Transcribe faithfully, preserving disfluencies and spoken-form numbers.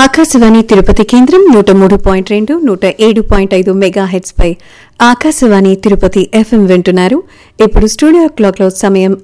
ఆకాశవాణి తిరుపతి కేంద్రం నూట మూడు పాయింట్ రెండు నూట ఏడు పాయింట్ ఐదు మెగా హెడ్స్ పై ఆకాశవాణి తిరుపతి ఎఫ్ఎం వింటున్నారు. ఇప్పుడు స్టూడియో క్లాక్ లో సమయం